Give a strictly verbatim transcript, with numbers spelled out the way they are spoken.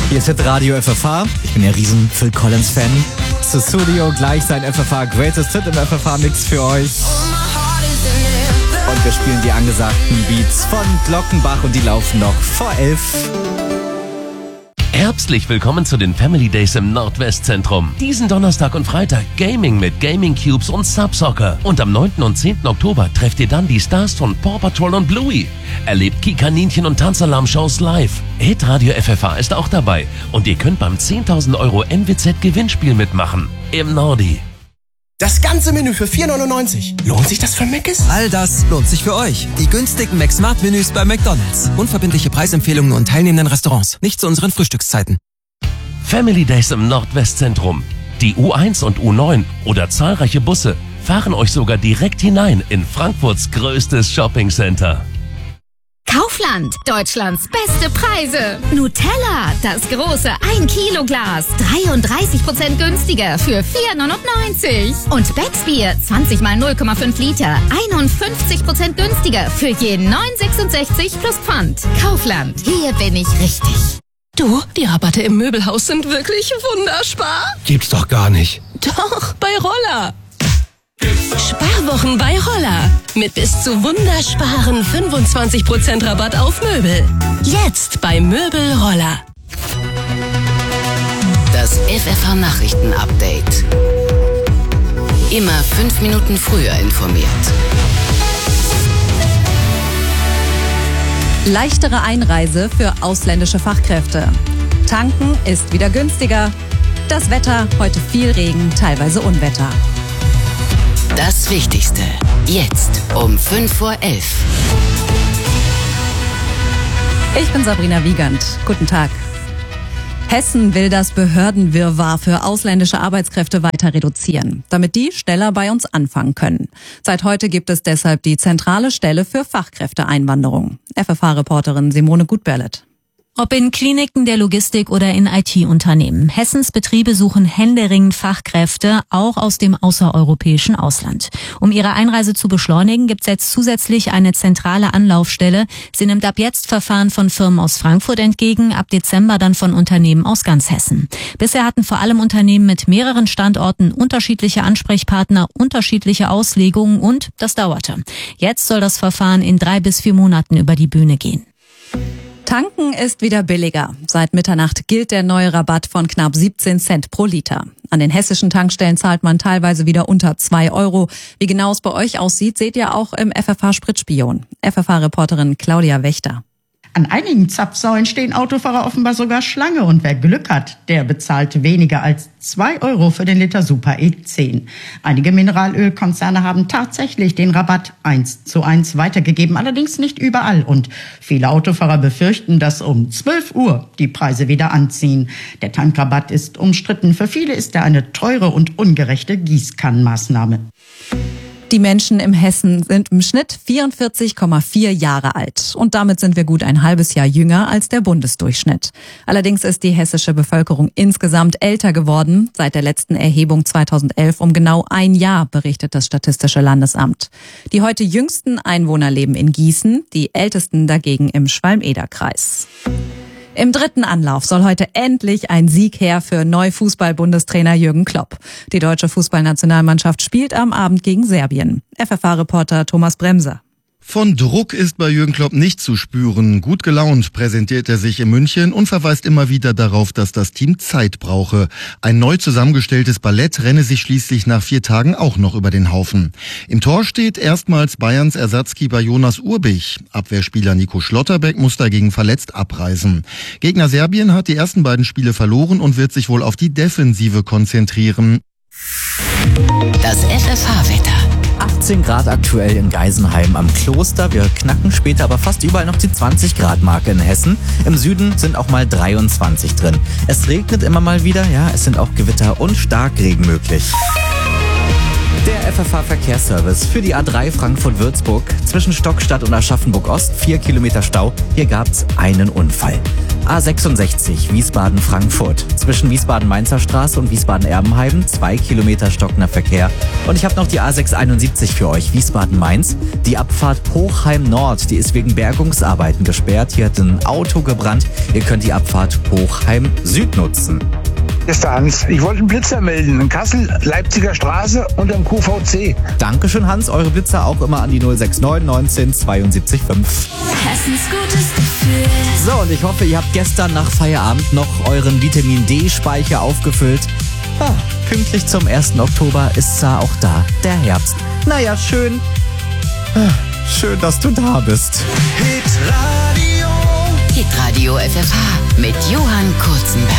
Hier ist Hitradio F F H. Ich bin ja riesen Phil Collins-Fan. Zu Studio gleich sein F F H Greatest Hit im F F H-Mix für euch. Und wir spielen die angesagten Beats von Glockenbach und die laufen noch vor elf. Herzlich willkommen zu den Family Days im Nordwestzentrum. Diesen Donnerstag und Freitag Gaming mit Gaming Cubes und Subsoccer. Und am neunten und zehnten Oktober trefft ihr dann die Stars von Paw Patrol und Bluey. Erlebt Kikaninchen und Tanzalarm-Shows live. Hitradio F F H ist auch dabei. Und ihr könnt beim zehntausend Euro N W Z-Gewinnspiel mitmachen. Im Nordi. Das ganze Menü für vier neunundneunzig. Lohnt sich das für Mc's? All das lohnt sich für euch. Die günstigen McSmart-Menüs bei McDonald's. Unverbindliche Preisempfehlungen und teilnehmenden Restaurants. Nicht zu unseren Frühstückszeiten. Family Days im Nordwestzentrum. Die U eins und U neun oder zahlreiche Busse fahren euch sogar direkt hinein in Frankfurts größtes Shoppingcenter. Kaufland, Deutschlands beste Preise. Nutella, das große ein Kilo Glas, dreiunddreißig Prozent günstiger für vier neunundneunzig. Und Becksbier, zwanzig mal null Komma fünf Liter, einundfünfzig Prozent günstiger für je neun sechsundsechzig plus Pfand. Kaufland, hier bin ich richtig. Du, die Rabatte im Möbelhaus sind wirklich wunderspar. Gibt's doch gar nicht. Doch, bei Roller. Sparwochen bei Roller. Mit bis zu wundersparen fünfundzwanzig Prozent Rabatt auf Möbel. Jetzt bei Möbel Roller. Das F F H-Nachrichten-Update. Immer fünf Minuten früher informiert. Leichtere Einreise für ausländische Fachkräfte. Tanken ist wieder günstiger. Das Wetter, heute viel Regen, teilweise Unwetter. Das Wichtigste. Jetzt um fünf vor elf. Ich bin Sabrina Wiegand. Guten Tag. Hessen will das Behördenwirrwarr für ausländische Arbeitskräfte weiter reduzieren, damit die schneller bei uns anfangen können. Seit heute gibt es deshalb die zentrale Stelle für Fachkräfteeinwanderung. F F H-Reporterin Simone Gutberlet. Ob in Kliniken, der Logistik oder in I T-Unternehmen. Hessens Betriebe suchen händeringend Fachkräfte, auch aus dem außereuropäischen Ausland. Um ihre Einreise zu beschleunigen, gibt es jetzt zusätzlich eine zentrale Anlaufstelle. Sie nimmt ab jetzt Verfahren von Firmen aus Frankfurt entgegen, ab Dezember dann von Unternehmen aus ganz Hessen. Bisher hatten vor allem Unternehmen mit mehreren Standorten unterschiedliche Ansprechpartner, unterschiedliche Auslegungen und das dauerte. Jetzt soll das Verfahren in drei bis vier Monaten über die Bühne gehen. Tanken ist wieder billiger. Seit Mitternacht gilt der neue Rabatt von knapp siebzehn Cent pro Liter. An den hessischen Tankstellen zahlt man teilweise wieder unter zwei Euro. Wie genau es bei euch aussieht, seht ihr auch im F F H-Spritspion. F F H-Reporterin Claudia Wächter. An einigen Zapfsäulen stehen Autofahrer offenbar sogar Schlange und wer Glück hat, der bezahlt weniger als zwei Euro für den Liter Super E zehn. Einige Mineralölkonzerne haben tatsächlich den Rabatt eins zu eins weitergegeben, allerdings nicht überall. Und viele Autofahrer befürchten, dass um zwölf Uhr die Preise wieder anziehen. Der Tankrabatt ist umstritten. Für viele ist er eine teure und ungerechte Gießkannenmaßnahme. Die Menschen im Hessen sind im Schnitt vierundvierzig Komma vier Jahre alt. Und damit sind wir gut ein halbes Jahr jünger als der Bundesdurchschnitt. Allerdings ist die hessische Bevölkerung insgesamt älter geworden. Seit der letzten Erhebung zweitausendelf um genau ein Jahr, berichtet das Statistische Landesamt. Die heute jüngsten Einwohner leben in Gießen, die ältesten dagegen im Schwalm-Eder-Kreis. Im dritten Anlauf soll heute endlich ein Sieg her für Neu-Fußball-Bundestrainer Jürgen Klopp. Die deutsche Fußballnationalmannschaft spielt am Abend gegen Serbien. F F H-Reporter Thomas Bremser. Von Druck ist bei Jürgen Klopp nicht zu spüren. Gut gelaunt präsentiert er sich in München und verweist immer wieder darauf, dass das Team Zeit brauche. Ein neu zusammengestelltes Ballett renne sich schließlich nach vier Tagen auch noch über den Haufen. Im Tor steht erstmals Bayerns Ersatzkeeper Jonas Urbich. Abwehrspieler Nico Schlotterbeck muss dagegen verletzt abreisen. Gegner Serbien hat die ersten beiden Spiele verloren und wird sich wohl auf die Defensive konzentrieren. Das F F H-Wetter. achtzehn Grad aktuell in Geisenheim am Kloster. Wir knacken später aber fast überall noch die zwanzig Grad Marke in Hessen. Im Süden sind auch mal dreiundzwanzig drin. Es regnet immer mal wieder, ja, es sind auch Gewitter und Starkregen möglich. Der F F H-Verkehrsservice für die A drei Frankfurt-Würzburg zwischen Stockstadt und Aschaffenburg-Ost, vier Kilometer Stau. Hier gab's einen Unfall. A sechsundsechzig Wiesbaden-Frankfurt. Zwischen Wiesbaden-Mainzer Straße und Wiesbaden-Erbenheim zwei Kilometer stockender Verkehr. Und ich habe noch die A sechshunderteinundsiebzig für euch, Wiesbaden-Mainz. Die Abfahrt Hochheim Nord, die ist wegen Bergungsarbeiten gesperrt. Hier hat ein Auto gebrannt. Ihr könnt die Abfahrt Hochheim Süd nutzen. Hier ist der Hans. Ich wollte einen Blitzer melden in Kassel, Leipziger Straße und am Q V C. Dankeschön, Hans. Eure Blitzer auch immer an die null sechs neun neunzehn zweiundsiebzig fünf. Hessens gutes Gefühl. So, und ich hoffe, ihr habt gestern nach Feierabend noch euren Vitamin D-Speicher aufgefüllt. Ah, pünktlich zum ersten Oktober ist da auch da, der Herbst. Naja, schön. Ah, schön, dass du da bist. Hitradio F F H mit Johann Kurzenberg.